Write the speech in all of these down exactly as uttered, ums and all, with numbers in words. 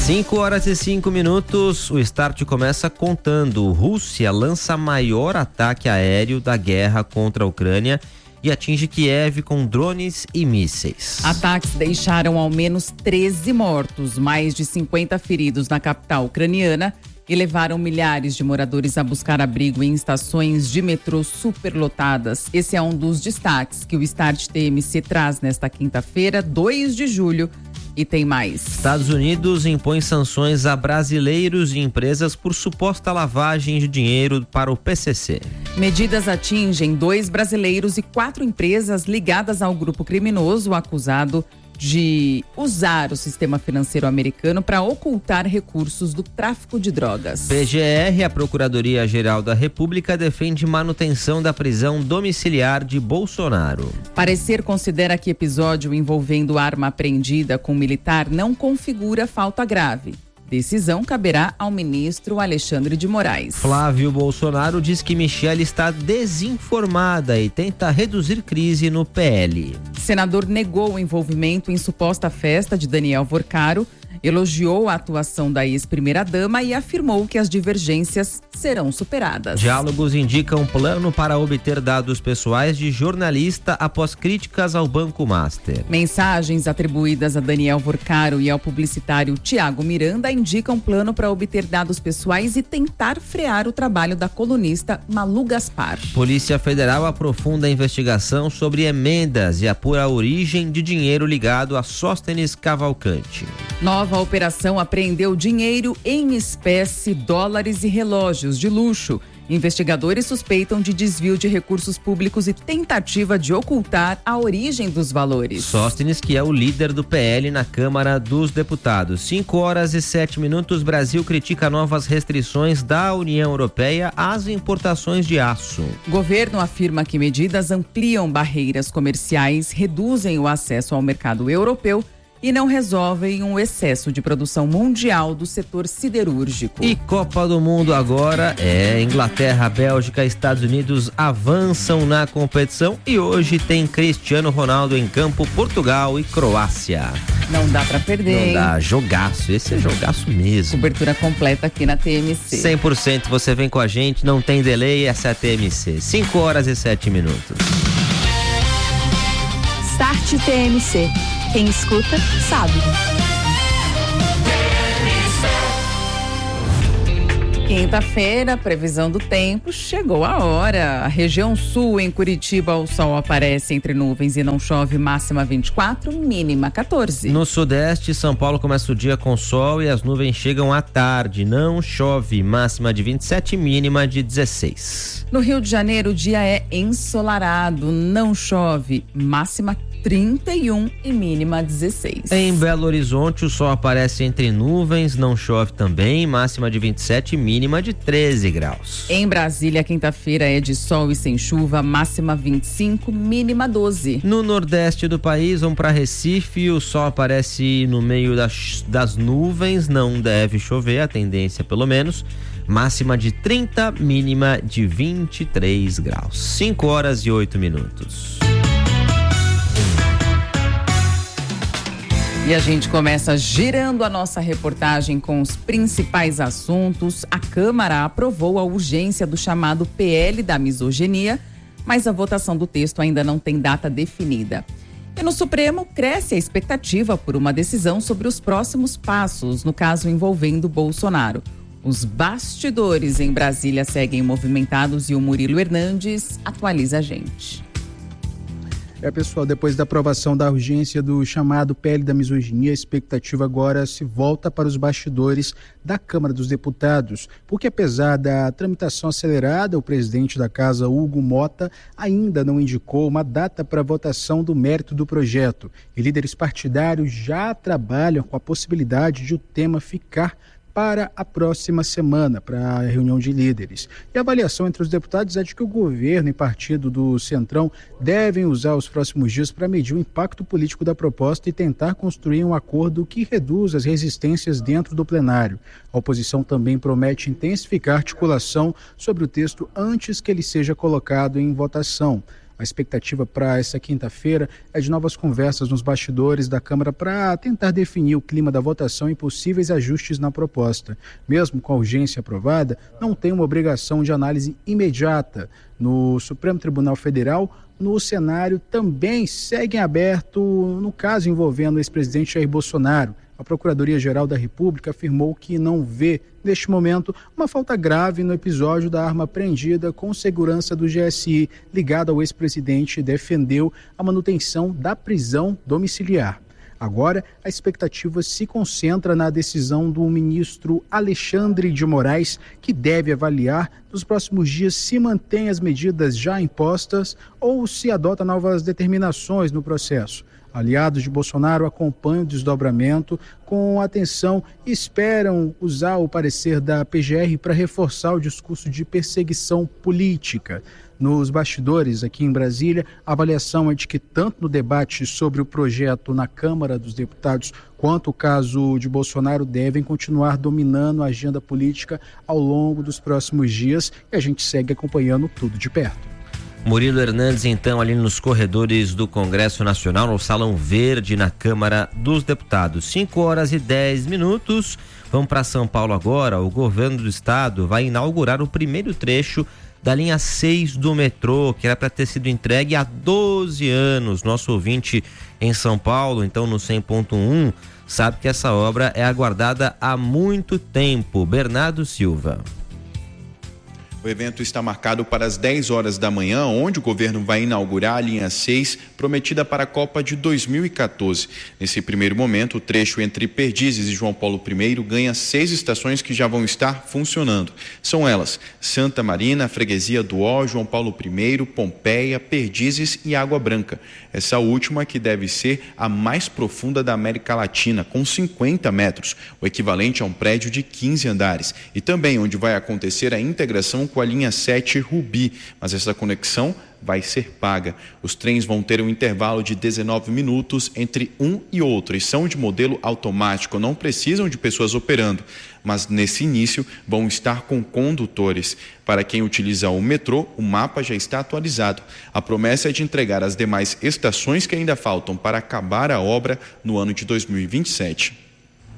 cinco horas e cinco minutos, o Start começa contando. Rússia lança maior ataque aéreo da guerra contra a Ucrânia e atinge Kiev com drones e mísseis. Ataques deixaram ao menos treze mortos, mais de cinquenta feridos na capital ucraniana e levaram milhares de moradores a buscar abrigo em estações de metrô superlotadas. Esse é um dos destaques que o Start T M C traz nesta quinta-feira, dois de julho. E tem mais. Estados Unidos impõe sanções a brasileiros e empresas por suposta lavagem de dinheiro para o P C C. Medidas atingem dois brasileiros e quatro empresas ligadas ao grupo criminoso acusado de usar o sistema financeiro americano para ocultar recursos do tráfico de drogas. P G R, a Procuradoria-Geral da República, defende manutenção da prisão domiciliar de Bolsonaro. Parecer considera que episódio envolvendo arma apreendida com militar não configura falta grave. Decisão caberá ao ministro Alexandre de Moraes. Flávio Bolsonaro diz que Michele está desinformada e tenta reduzir crise no P L. Senador negou o envolvimento em suposta festa de Daniel Vorcaro, elogiou a atuação da ex-primeira-dama e afirmou que as divergências serão superadas. Diálogos indicam plano para obter dados pessoais de jornalista após críticas ao Banco Master. Mensagens atribuídas a Daniel Vorcaro e ao publicitário Tiago Miranda indicam plano para obter dados pessoais e tentar frear o trabalho da colunista Malu Gaspar. Polícia Federal aprofunda a investigação sobre emendas e apura a origem de dinheiro ligado a Sóstenes Cavalcante. Nova A operação apreendeu dinheiro em espécie, dólares e relógios de luxo. Investigadores suspeitam de desvio de recursos públicos e tentativa de ocultar a origem dos valores. Sóstenes, que é o líder do P L na Câmara dos Deputados. cinco horas e sete minutos, Brasil critica novas restrições da União Europeia às importações de aço. Governo afirma que medidas ampliam barreiras comerciais, reduzem o acesso ao mercado europeu e não resolvem um excesso de produção mundial do setor siderúrgico. E Copa do Mundo agora é Inglaterra, Bélgica, Estados Unidos avançam na competição e hoje tem Cristiano Ronaldo em campo, Portugal e Croácia. Não dá pra perder. Não dá, jogaço, esse é jogaço mesmo. Cobertura completa aqui na T M C. cem por cento você vem com a gente, não tem delay, essa é a T M C. cinco horas e sete minutos. Start T M C. Quem escuta, sabe. Quinta-feira, previsão do tempo, chegou a hora. A região sul, em Curitiba, o sol aparece entre nuvens e não chove, máxima vinte e quatro, mínima quatorze. No sudeste, São Paulo começa o dia com sol e as nuvens chegam à tarde. Não chove, máxima de vinte e sete, mínima de dezesseis. No Rio de Janeiro, o dia é ensolarado, não chove, máxima trinta e um e mínima dezesseis. Em Belo Horizonte, o sol aparece entre nuvens, não chove também, máxima de vinte e sete, mínima de treze graus. Em Brasília, quinta-feira é de sol e sem chuva, máxima vinte e cinco, mínima doze. No nordeste do país, vamos para Recife, o sol aparece no meio das, das nuvens, não deve chover, a tendência pelo menos. Máxima de trinta, mínima de vinte e três graus. cinco horas e oito minutos. E a gente começa girando a nossa reportagem com os principais assuntos. A Câmara aprovou a urgência do chamado P L da misoginia, mas a votação do texto ainda não tem data definida. E no Supremo, cresce a expectativa por uma decisão sobre os próximos passos, no caso envolvendo Bolsonaro. Os bastidores em Brasília seguem movimentados e o Murilo Hernandes atualiza a gente. É, pessoal, depois da aprovação da urgência do chamado P L da misoginia, a expectativa agora se volta para os bastidores da Câmara dos Deputados, porque apesar da tramitação acelerada, o presidente da casa, Hugo Mota, ainda não indicou uma data para a votação do mérito do projeto. E líderes partidários já trabalham com a possibilidade de o tema ficar para a próxima semana, para a reunião de líderes. E a avaliação entre os deputados é de que o governo e partido do Centrão devem usar os próximos dias para medir o impacto político da proposta e tentar construir um acordo que reduza as resistências dentro do plenário. A oposição também promete intensificar a articulação sobre o texto antes que ele seja colocado em votação. A expectativa para essa quinta-feira é de novas conversas nos bastidores da Câmara para tentar definir o clima da votação e possíveis ajustes na proposta. Mesmo com a urgência aprovada, não tem uma obrigação de análise imediata. No Supremo Tribunal Federal, no cenário também segue aberto no caso envolvendo o ex-presidente Jair Bolsonaro. A Procuradoria-Geral da República afirmou que não vê, neste momento, uma falta grave no episódio da arma apreendida com segurança do G S I ligada ao ex-presidente e defendeu a manutenção da prisão domiciliar. Agora, a expectativa se concentra na decisão do ministro Alexandre de Moraes, que deve avaliar nos próximos dias se mantém as medidas já impostas ou se adota novas determinações no processo. Aliados de Bolsonaro acompanham o desdobramento com atenção e esperam usar o parecer da P G R para reforçar o discurso de perseguição política. Nos bastidores aqui em Brasília, a avaliação é de que tanto no debate sobre o projeto na Câmara dos Deputados quanto o caso de Bolsonaro devem continuar dominando a agenda política ao longo dos próximos dias e a gente segue acompanhando tudo de perto. Murilo Hernandes, então, ali nos corredores do Congresso Nacional, no Salão Verde, na Câmara dos Deputados. cinco horas e dez minutos. Vamos para São Paulo agora. O governo do estado vai inaugurar o primeiro trecho da linha seis do metrô, que era para ter sido entregue há doze anos. Nosso ouvinte em São Paulo, então no cem ponto um, sabe que essa obra é aguardada há muito tempo. Bernardo Silva. O evento está marcado para as dez horas da manhã, onde o governo vai inaugurar a linha seis, prometida para a Copa de dois mil e quatorze. Nesse primeiro momento, o trecho entre Perdizes e João Paulo I ganha seis estações que já vão estar funcionando. São elas: Santa Marina, Freguesia do Ó, João Paulo I, Pompeia, Perdizes e Água Branca. Essa última que deve ser a mais profunda da América Latina, com cinquenta metros, o equivalente a um prédio de quinze andares. E também onde vai acontecer a integração com a linha sete Rubi, mas essa conexão vai ser paga. Os trens vão ter um intervalo de dezenove minutos entre um e outro e são de modelo automático, não precisam de pessoas operando, mas nesse início vão estar com condutores. Para quem utiliza o metrô, o mapa já está atualizado. A promessa é de entregar as demais estações que ainda faltam para acabar a obra no ano de dois mil e vinte e sete.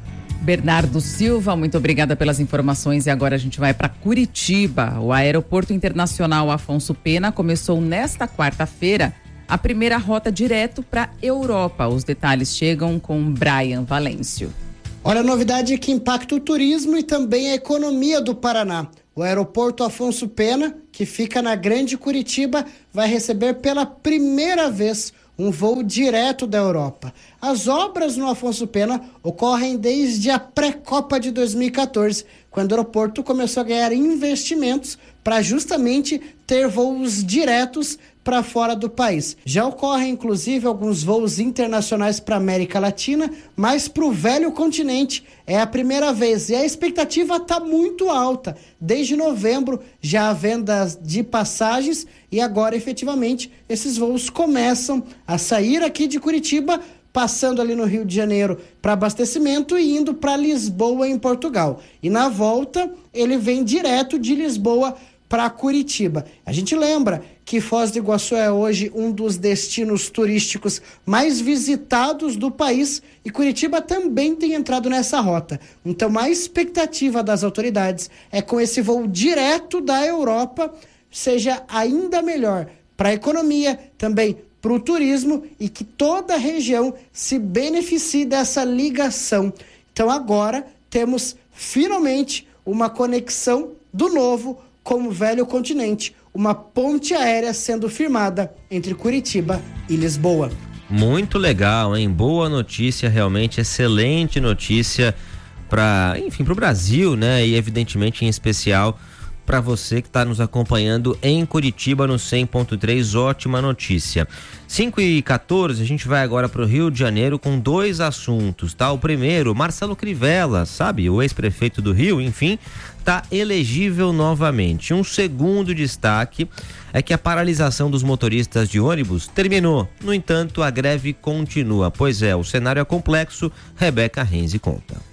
Bernardo Silva, muito obrigada pelas informações. E agora a gente vai para Curitiba. O Aeroporto Internacional Afonso Pena começou nesta quarta-feira a primeira rota direto para a Europa. Os detalhes chegam com Brian Valêncio. Olha, a novidade é que impacta o turismo e também a economia do Paraná. O Aeroporto Afonso Pena, que fica na Grande Curitiba, vai receber pela primeira vez um voo direto da Europa. As obras no Afonso Pena ocorrem desde a pré-Copa de dois mil e quatorze, quando o aeroporto começou a ganhar investimentos para justamente ter voos diretos para fora do país. Já ocorrem, inclusive, alguns voos internacionais para a América Latina, mas para o velho continente é a primeira vez. E a expectativa está muito alta. Desde novembro já há vendas de passagens e agora, efetivamente, esses voos começam a sair aqui de Curitiba, passando ali no Rio de Janeiro para abastecimento e indo para Lisboa, em Portugal. E na volta, ele vem direto de Lisboa para Curitiba. A gente lembra que Foz do Iguaçu é hoje um dos destinos turísticos mais visitados do país e Curitiba também tem entrado nessa rota. Então, a expectativa das autoridades é com esse voo direto da Europa seja ainda melhor para a economia, também para o turismo e que toda a região se beneficie dessa ligação. Então, agora temos finalmente uma conexão do novo com o velho continente, uma ponte aérea sendo firmada entre Curitiba e Lisboa. Muito legal, hein? Boa notícia, realmente excelente notícia para, enfim, para o Brasil, né? E evidentemente em especial para você que está nos acompanhando em Curitiba no cem ponto três, ótima notícia. cinco e quatorze, a gente vai agora para o Rio de Janeiro com dois assuntos, tá? O primeiro, Marcelo Crivella, sabe? O ex-prefeito do Rio, enfim, está elegível novamente. Um segundo destaque é que a paralisação dos motoristas de ônibus terminou. No entanto, a greve continua. Pois é, o cenário é complexo. Rebeca Renzi conta.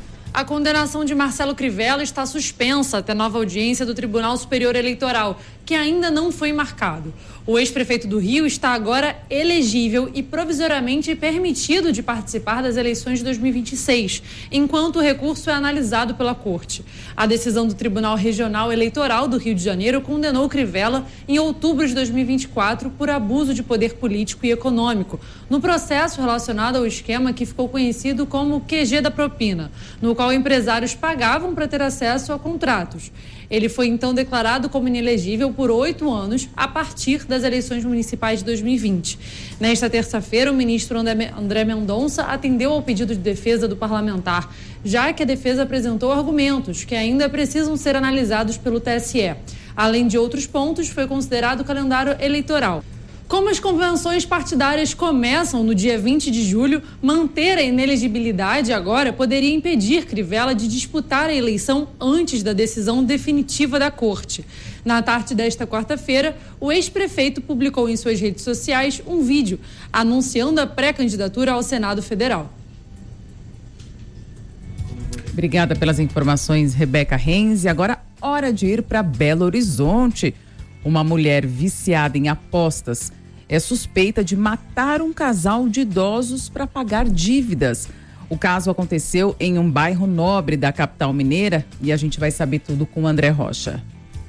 A condenação de Marcelo Crivella está suspensa até nova audiência do Tribunal Superior Eleitoral. que ainda não foi marcado. O ex-prefeito do Rio está agora elegível e provisoriamente permitido de participar das eleições de dois mil e vinte e seis, enquanto o recurso é analisado pela Corte. A decisão do Tribunal Regional Eleitoral do Rio de Janeiro condenou Crivella em outubro de dois mil e vinte e quatro por abuso de poder político e econômico, no processo relacionado ao esquema que ficou conhecido como Q G da propina, no qual empresários pagavam para ter acesso a contratos. Ele foi então declarado como inelegível por oito anos a partir das eleições municipais de dois mil e vinte. Nesta terça-feira, o ministro André Mendonça atendeu ao pedido de defesa do parlamentar, já que a defesa apresentou argumentos que ainda precisam ser analisados pelo T S E. Além de outros pontos, foi considerado o calendário eleitoral. Como as convenções partidárias começam no dia vinte de julho, manter a inelegibilidade agora poderia impedir Crivella de disputar a eleição antes da decisão definitiva da Corte. Na tarde desta quarta-feira, o ex-prefeito publicou em suas redes sociais um vídeo anunciando a pré-candidatura ao Senado Federal. Obrigada pelas informações, Rebeca Renz. E agora, hora de ir para Belo Horizonte. Uma mulher viciada em apostas é suspeita de matar um casal de idosos para pagar dívidas. O caso aconteceu em um bairro nobre da capital mineira e a gente vai saber tudo com o André Rocha.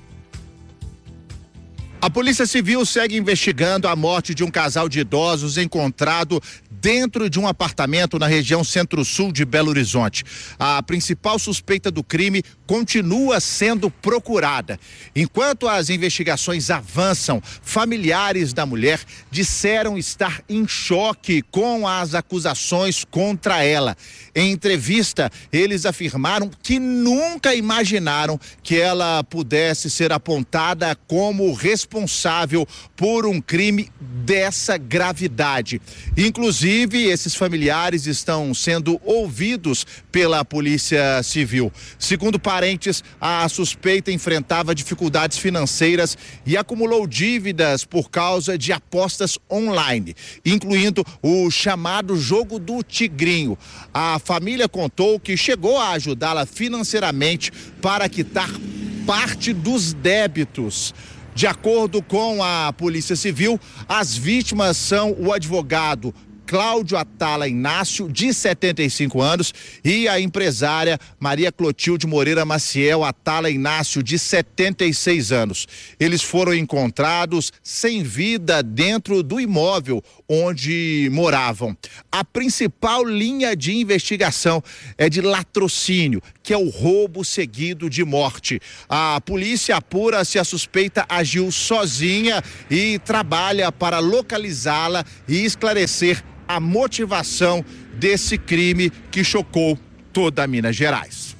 A Polícia Civil segue investigando a morte de um casal de idosos encontrado dentro de um apartamento na região centro-sul de Belo Horizonte. A principal suspeita do crime continua sendo procurada. Enquanto as investigações avançam, familiares da mulher disseram estar em choque com as acusações contra ela. Em entrevista, eles afirmaram que nunca imaginaram que ela pudesse ser apontada como responsável por um crime dessa gravidade. Inclusive, esses familiares estão sendo ouvidos pela Polícia Civil. Segundo parentes, a suspeita enfrentava dificuldades financeiras e acumulou dívidas por causa de apostas online, incluindo o chamado jogo do tigrinho. A família contou que chegou a ajudá-la financeiramente para quitar parte dos débitos. De acordo com a Polícia Civil, as vítimas são o advogado Cláudio Atala Inácio, de setenta e cinco anos, e a empresária Maria Clotilde Moreira Maciel Atala Inácio, de setenta e seis anos. Eles foram encontrados sem vida dentro do imóvel onde moravam. A principal linha de investigação é de latrocínio, que é o roubo seguido de morte. A polícia apura se a suspeita agiu sozinha e trabalha para localizá-la e esclarecer a motivação desse crime que chocou toda Minas Gerais.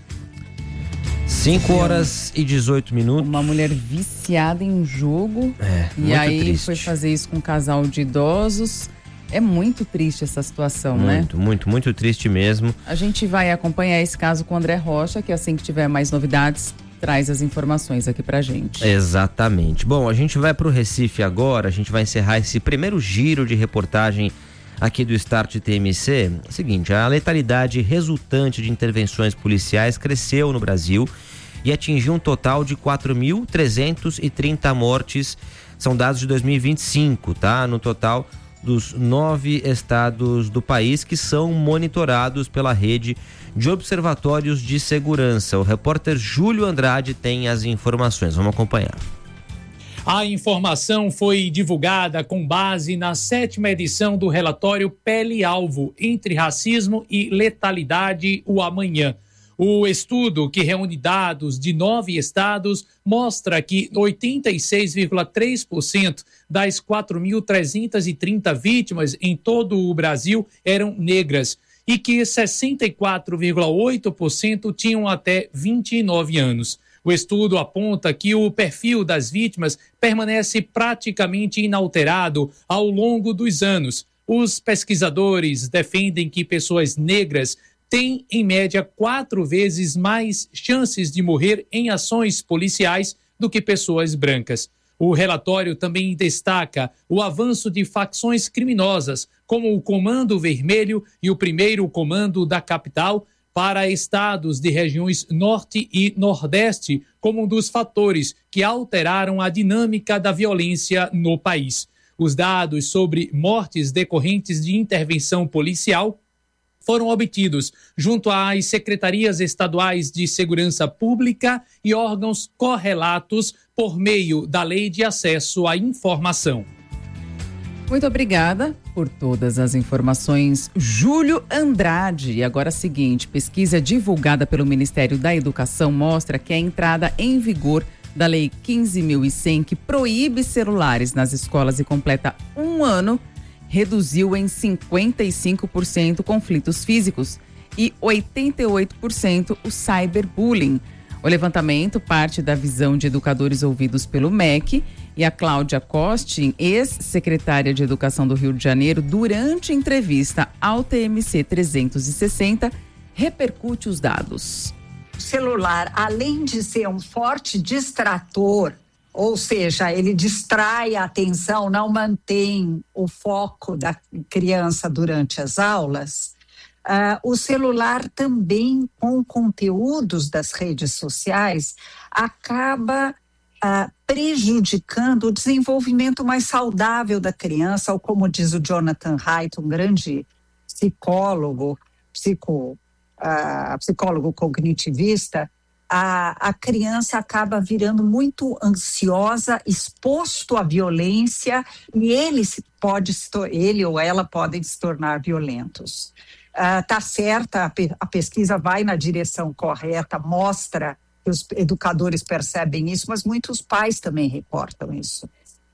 cinco horas e dezoito minutos. Uma mulher viciada em jogo. É, e muito aí triste. foi fazer isso com um casal de idosos. É muito triste essa situação, né? Muito, muito, muito triste mesmo. A gente vai acompanhar esse caso com o André Rocha, que assim que tiver mais novidades, traz as informações aqui pra gente. Exatamente. Bom, a gente vai pro Recife agora, a gente vai encerrar esse primeiro giro de reportagem aqui do Start T M C. É o seguinte, a letalidade resultante de intervenções policiais cresceu no Brasil e atingiu um total de quatro mil trezentos e trinta mortes. São dados de dois mil e vinte e cinco, tá? No total dos nove estados do país que são monitorados pela rede de observatórios de segurança. O repórter Júlio Andrade tem as informações. Vamos acompanhar. A informação foi divulgada com base na sétima edição do relatório Pele-Alvo, entre racismo e letalidade, o amanhã. O estudo, que reúne dados de nove estados, mostra que oitenta e seis vírgula três por cento das quatro mil trezentas e trinta vítimas em todo o Brasil eram negras e que sessenta e quatro vírgula oito por cento tinham até vinte e nove anos. O estudo aponta que o perfil das vítimas permanece praticamente inalterado ao longo dos anos. Os pesquisadores defendem que pessoas negras têm, em média, quatro vezes mais chances de morrer em ações policiais do que pessoas brancas. O relatório também destaca o avanço de facções criminosas, como o Comando Vermelho e o Primeiro Comando da Capital, para estados de regiões Norte e Nordeste como um dos fatores que alteraram a dinâmica da violência no país. Os dados sobre mortes decorrentes de intervenção policial foram obtidos junto às secretarias estaduais de segurança pública e órgãos correlatos por meio da Lei de Acesso à Informação. Muito obrigada por todas as informações, Júlio Andrade. E agora é o seguinte, pesquisa divulgada pelo Ministério da Educação mostra que a entrada em vigor da Lei quinze mil e cem, que proíbe celulares nas escolas e completa um ano, reduziu em cinquenta e cinco por cento conflitos físicos e oitenta e oito por cento o cyberbullying. O levantamento parte da visão de educadores ouvidos pelo M E C, e a Cláudia Costin, ex-secretária de Educação do Rio de Janeiro, durante entrevista ao T M C trezentos e sessenta, repercute os dados. O celular, além de ser um forte distrator, ou seja, ele distrai a atenção, não mantém o foco da criança durante as aulas, uh, o celular também, com conteúdos das redes sociais, acaba uh, prejudicando o desenvolvimento mais saudável da criança, ou como diz o Jonathan Haidt, um grande psicólogo, psico, uh, psicólogo cognitivista, A, a criança acaba virando muito ansiosa, exposto à violência, e ele, se pode, ele ou ela podem se tornar violentos. Está uh, certa, a, pe, a pesquisa vai na direção correta, mostra que os educadores percebem isso, mas muitos pais também reportam isso.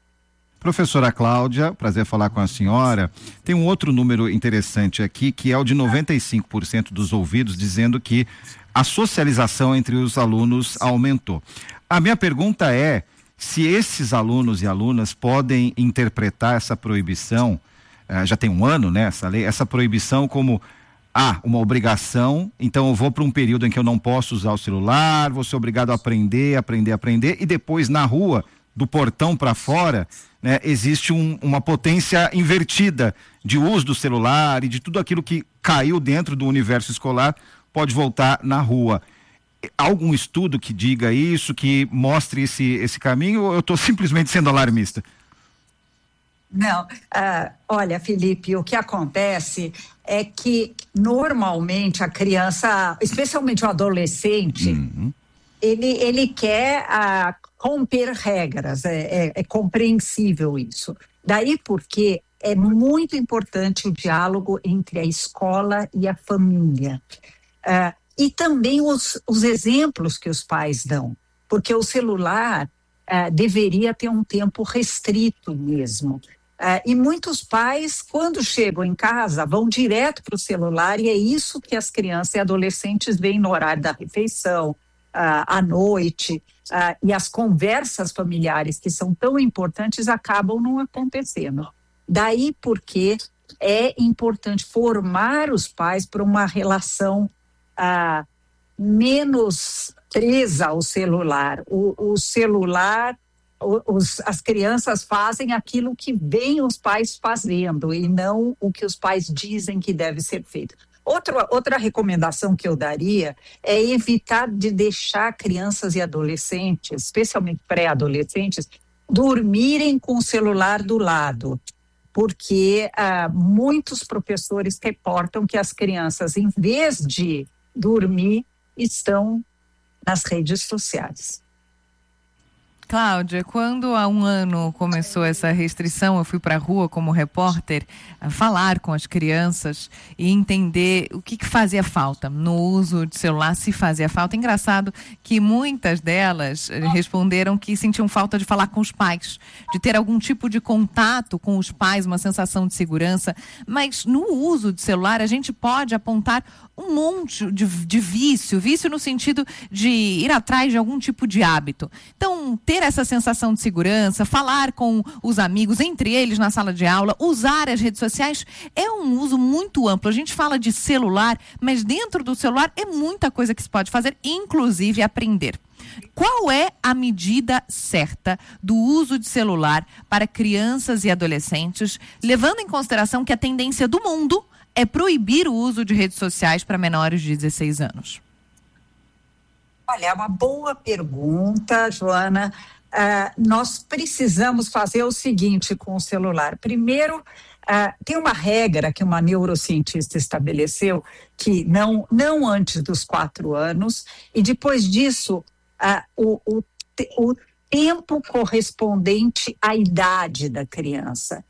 Professora Cláudia, prazer falar com a senhora. Tem um outro número interessante aqui, que é o de noventa e cinco por cento dos ouvidos dizendo que a socialização entre os alunos aumentou. A minha pergunta é se esses alunos e alunas podem interpretar essa proibição, eh, já tem um ano, né, essa lei, essa proibição como ah, uma obrigação, então eu vou para um período em que eu não posso usar o celular, vou ser obrigado a aprender, aprender, aprender, e depois na rua, do portão para fora, né, existe um, uma potência invertida de uso do celular e de tudo aquilo que caiu dentro do universo escolar pode voltar na rua. Há algum estudo que diga isso, que mostre esse, esse caminho, ou eu estou simplesmente sendo alarmista? Não, uh, olha, Felipe, o que acontece é que normalmente a criança, especialmente o adolescente, uhum. ele, ele quer uh, romper regras, é, é, é compreensível isso. Daí porque é muito importante o diálogo entre a escola e a família. Uh, e também os, os exemplos que os pais dão, porque o celular uh, deveria ter um tempo restrito mesmo. Uh, e muitos pais, quando chegam em casa, vão direto para o celular, e é isso que as crianças e adolescentes veem no horário da refeição, uh, à noite, uh, e as conversas familiares que são tão importantes acabam não acontecendo. Daí porque é importante formar os pais para uma relação Uh, menos presa ao celular. O, o celular, o, os, as crianças fazem aquilo que veem os pais fazendo e não o que os pais dizem que deve ser feito. Outra, outra recomendação que eu daria é evitar de deixar crianças e adolescentes, especialmente pré-adolescentes, dormirem com o celular do lado. Porque uh, muitos professores reportam que as crianças, em vez de dormir, estão nas redes sociais. Cláudia, quando há um ano começou essa restrição, eu fui para a rua como repórter a falar com as crianças e entender o que, que fazia falta no uso de celular, se fazia falta. Engraçado que muitas delas responderam que sentiam falta de falar com os pais, de ter algum tipo de contato com os pais, uma sensação de segurança. Mas no uso de celular a gente pode apontar um monte de, de vício, vício no sentido de ir atrás de algum tipo de hábito. Então, ter essa sensação de segurança, falar com os amigos, entre eles na sala de aula, usar as redes sociais, é um uso muito amplo. A gente fala de celular, mas dentro do celular é muita coisa que se pode fazer, inclusive aprender. Qual é a medida certa do uso de celular para crianças e adolescentes, levando em consideração que a tendência do mundo é proibir o uso de redes sociais para menores de dezesseis anos? Olha, é uma boa pergunta, Joana. Uh, nós precisamos fazer o seguinte com o celular. Primeiro, uh, tem uma regra que uma neurocientista estabeleceu, que não, não antes dos quatro anos, e depois disso, uh, o, o, o tempo correspondente à idade da criança.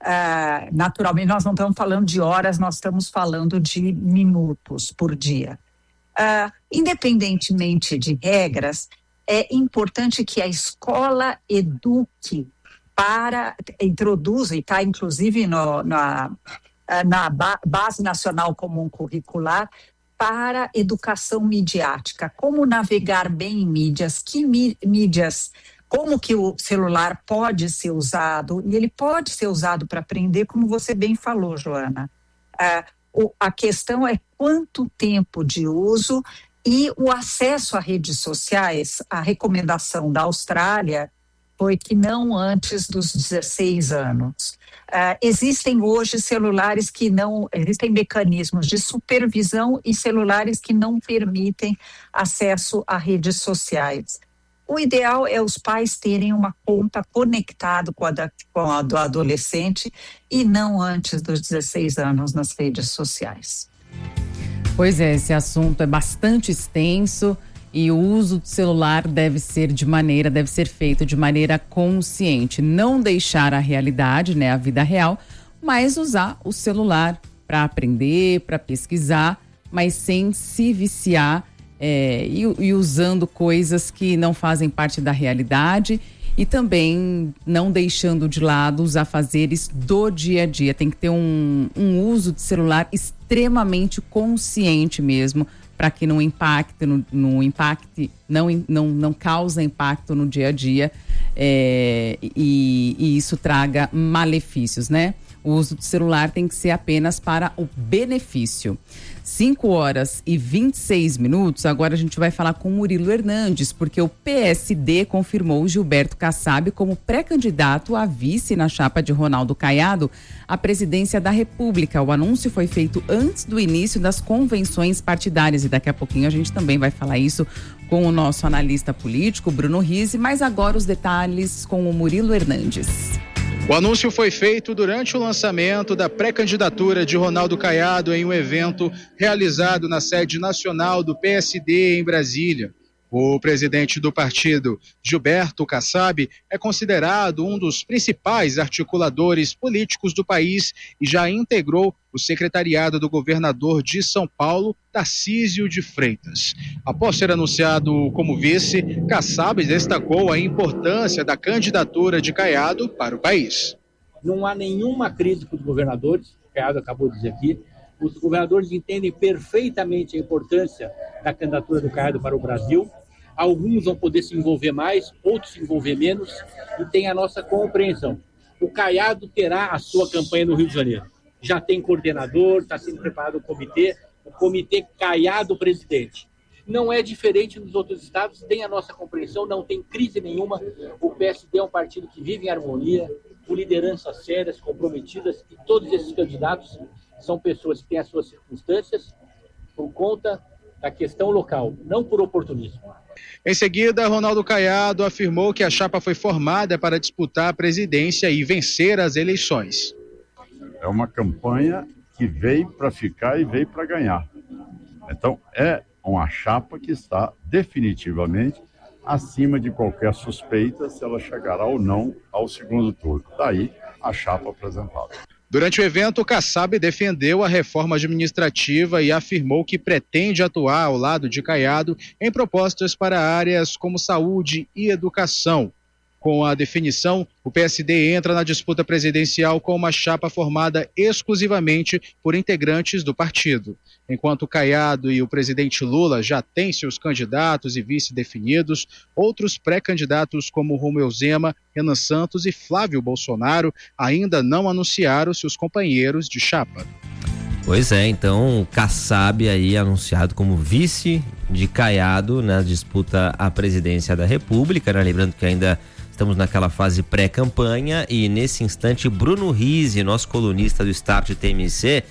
Uh, naturalmente, nós não estamos falando de horas, nós estamos falando de minutos por dia. Uh, independentemente de regras, é importante que a escola eduque para, introduza, e está inclusive no, na, na Base Nacional Comum Curricular, para educação midiática. Como navegar bem em mídias, que mídias, como que o celular pode ser usado, e ele pode ser usado para aprender, como você bem falou, Joana. Uh, o, a questão é quanto tempo de uso. E o acesso a redes sociais, a recomendação da Austrália foi que não antes dos dezesseis anos. Uh, existem hoje celulares que não, existem mecanismos de supervisão e celulares que não permitem acesso a redes sociais. O ideal é os pais terem uma conta conectada com a, da, com a do adolescente e não antes dos dezesseis anos nas redes sociais. Pois é, esse assunto é bastante extenso e o uso do celular deve ser de maneira, deve ser feito de maneira consciente, não deixar a realidade, né, a vida real, mas usar o celular para aprender, para pesquisar, mas sem se viciar é, e, e usando coisas que não fazem parte da realidade. E também não deixando de lado os afazeres do dia a dia. Tem que ter um, um uso de celular extremamente consciente mesmo, para que não impacte, no, no impacte não, não, não causa impacto no dia a dia é, e, e isso traga malefícios, né? O uso do celular tem que ser apenas para o benefício. cinco horas e vinte e seis minutos, agora a gente vai falar com Murilo Hernandes, porque o P S D confirmou Gilberto Kassab como pré-candidato a vice na chapa de Ronaldo Caiado à presidência da República. O anúncio foi feito antes do início das convenções partidárias e daqui a pouquinho a gente também vai falar isso com o nosso analista político, Bruno Rizzi, mas agora os detalhes com o Murilo Hernandes. O anúncio foi feito durante o lançamento da pré-candidatura de Ronaldo Caiado em um evento realizado na sede nacional do P S D em Brasília. O presidente do partido, Gilberto Kassab, é considerado um dos principais articuladores políticos do país e já integrou o secretariado do governador de São Paulo, Tarcísio de Freitas. Após ser anunciado como vice, Kassab destacou a importância da candidatura de Caiado para o país. Não há nenhuma crise para os governadores, o Caiado acabou de dizer aqui. Os governadores entendem perfeitamente a importância da candidatura do Caiado para o Brasil. Alguns vão poder se envolver mais, outros se envolver menos, e tem a nossa compreensão. O Caiado terá a sua campanha no Rio de Janeiro. Já tem coordenador, está sendo preparado o comitê, o comitê Caiado presidente. Não é diferente nos outros estados, tem a nossa compreensão, não tem crise nenhuma. O P S D é um partido que vive em harmonia, com lideranças sérias, comprometidas, e todos esses candidatos são pessoas que têm as suas circunstâncias por conta da questão local, não por oportunismo. Em seguida, Ronaldo Caiado afirmou que a chapa foi formada para disputar a presidência e vencer as eleições. É uma campanha que veio para ficar e veio para ganhar. Então, é uma chapa que está definitivamente acima de qualquer suspeita se ela chegará ou não ao segundo turno. Daí, a chapa apresentada. Durante o evento, Kassab defendeu a reforma administrativa e afirmou que pretende atuar ao lado de Caiado em propostas para áreas como saúde e educação. Com a definição, o P S D entra na disputa presidencial com uma chapa formada exclusivamente por integrantes do partido. Enquanto Caiado e o presidente Lula já têm seus candidatos e vice definidos, outros pré-candidatos como Romeu Zema, Renan Santos e Flávio Bolsonaro ainda não anunciaram seus companheiros de chapa. Pois é, então Kassab aí anunciado como vice de Caiado na disputa à presidência da República, né? Lembrando que ainda estamos naquela fase pré-campanha e nesse instante Bruno Rizzi, nosso colunista do Start T M C,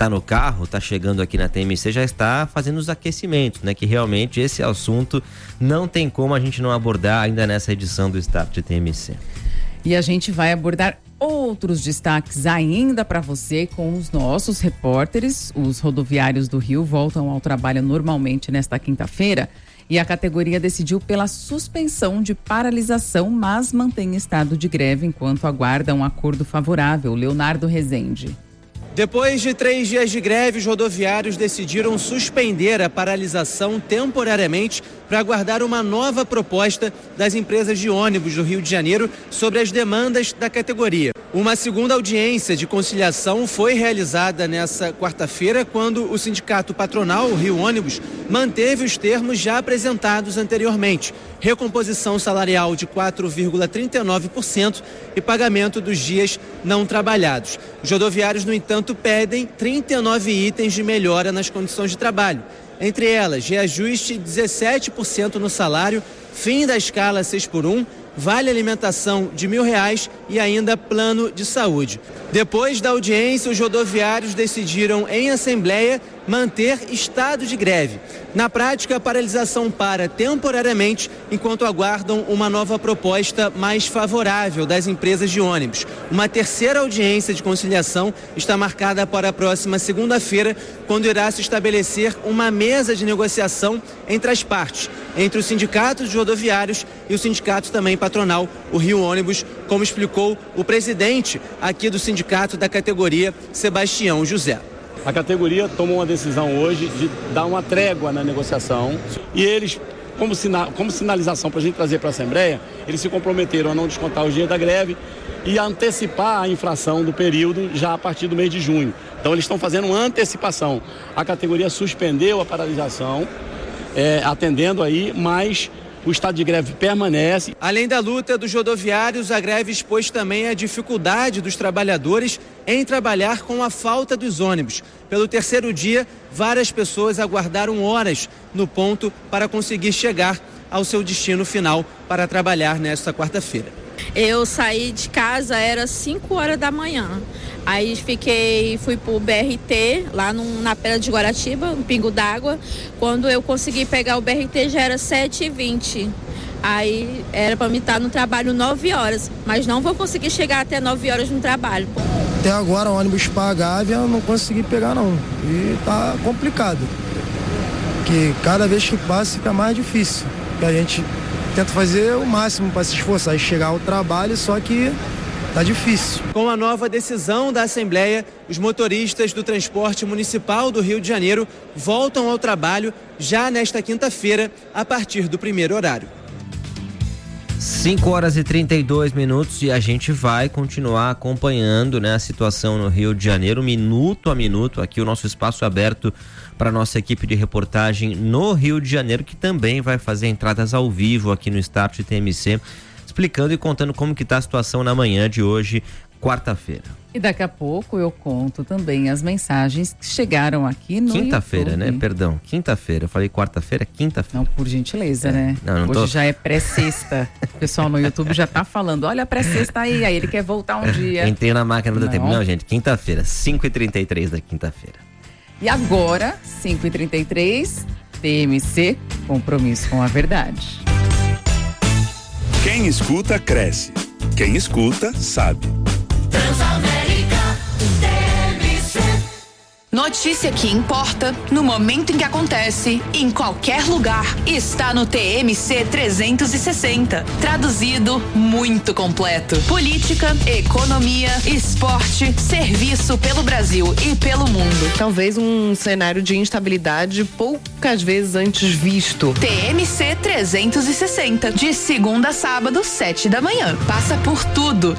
tá no carro, tá chegando aqui na T M C, já está fazendo os aquecimentos, né? Que realmente esse assunto não tem como a gente não abordar ainda nessa edição do Start T M C. E a gente vai abordar outros destaques ainda para você com os nossos repórteres. Os rodoviários do Rio voltam ao trabalho normalmente nesta quinta-feira e a categoria decidiu pela suspensão de paralisação, mas mantém estado de greve enquanto aguarda um acordo favorável. Leonardo Rezende. Depois de três dias de greve, os rodoviários decidiram suspender a paralisação temporariamente para aguardar uma nova proposta das empresas de ônibus do Rio de Janeiro sobre as demandas da categoria. Uma segunda audiência de conciliação foi realizada nessa quarta-feira, quando o sindicato patronal, o Rio Ônibus, manteve os termos já apresentados anteriormente: recomposição salarial de quatro vírgula trinta e nove por cento e pagamento dos dias não trabalhados. Os rodoviários, no entanto, pedem trinta e nove itens de melhora nas condições de trabalho. Entre elas, reajuste de dezessete por cento no salário, fim da escala seis por um, vale alimentação de mil reais e ainda plano de saúde. Depois da audiência, os rodoviários decidiram em assembleia manter estado de greve. Na prática, a paralisação para temporariamente enquanto aguardam uma nova proposta mais favorável das empresas de ônibus. Uma terceira audiência de conciliação está marcada para a próxima segunda-feira, quando irá se estabelecer uma mesa de negociação entre as partes, entre os sindicatos de rodoviários e o sindicato também patronal, o Rio Ônibus, como explicou o presidente aqui do sindicato da categoria, Sebastião José. A categoria tomou uma decisão hoje de dar uma trégua na negociação e eles, como, sina como sinalização para a gente trazer para a Assembleia, eles se comprometeram a não descontar os dias da greve e a antecipar a infração do período já a partir do mês de junho. Então eles estão fazendo uma antecipação. A categoria suspendeu a paralisação, é, atendendo aí, mas o estado de greve permanece. Além da luta dos rodoviários, a greve expôs também a dificuldade dos trabalhadores em trabalhar com a falta dos ônibus. Pelo terceiro dia, várias pessoas aguardaram horas no ponto para conseguir chegar ao seu destino final para trabalhar nesta quarta-feira. Eu saí de casa, era cinco horas da manhã. Aí fiquei, fui pro B R T, lá no, na Pedra de Guaratiba, no Pingo d'Água. Quando eu consegui pegar o B R T já era sete e vinte. Aí era para mim estar no trabalho nove horas, mas não vou conseguir chegar até nove horas no trabalho. Até agora o ônibus para a Gávea eu não consegui pegar não, e tá complicado. Porque cada vez que passa fica mais difícil. E a gente tenta fazer o máximo para se esforçar e chegar ao trabalho, só que tá difícil. Com a nova decisão da Assembleia, os motoristas do transporte municipal do Rio de Janeiro voltam ao trabalho já nesta quinta-feira, a partir do primeiro horário. cinco horas e trinta e dois minutos e a gente vai continuar acompanhando, né, a situação no Rio de Janeiro, minuto a minuto, aqui o nosso espaço aberto para a nossa equipe de reportagem no Rio de Janeiro, que também vai fazer entradas ao vivo aqui no Start T M C, explicando e contando como que está a situação na manhã de hoje, quarta-feira. E daqui a pouco eu conto também as mensagens que chegaram aqui no Quinta-feira, YouTube. né? Perdão, quinta-feira. Eu falei quarta-feira, quinta-feira. Não, por gentileza, é. né? Não, não Hoje tô... já é pré-sexta. O pessoal no YouTube já tá falando, olha a pré-sexta aí, aí ele quer voltar um dia. Entrei na máquina do Não. tempo. Não, gente, quinta-feira, cinco e trinta e três da quinta-feira. E agora, cinco e trinta e três, T M C, compromisso com a verdade. Quem escuta, cresce. Quem escuta, sabe. Transamérica T M C. Notícia que importa no momento em que acontece, em qualquer lugar, está no T M C trezentos e sessenta. Traduzido, muito completo. Política, economia, esporte, serviço pelo Brasil e pelo mundo. Talvez um cenário de instabilidade poucas vezes antes visto. T M C trezentos e sessenta, de segunda a sábado, sete da manhã. Passa por tudo